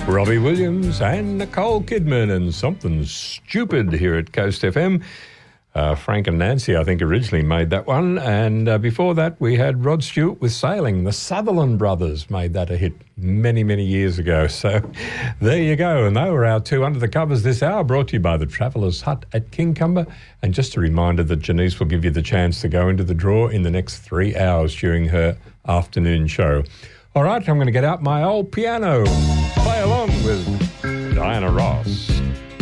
Robbie Williams and Nicole Kidman and Something Stupid here at Coast FM. Frank and Nancy, I think, originally made that one. And before that, we had Rod Stewart with Sailing. The Sutherland Brothers made that a hit many, many years ago. So there you go. And they were our two Under the Covers this hour, brought to you by the Travellers Hut at Kincumber. And just a reminder that Janice will give you the chance to go into the draw in the next 3 hours during her afternoon show. All right, I'm going to get out my old piano. Play along with Diana Ross.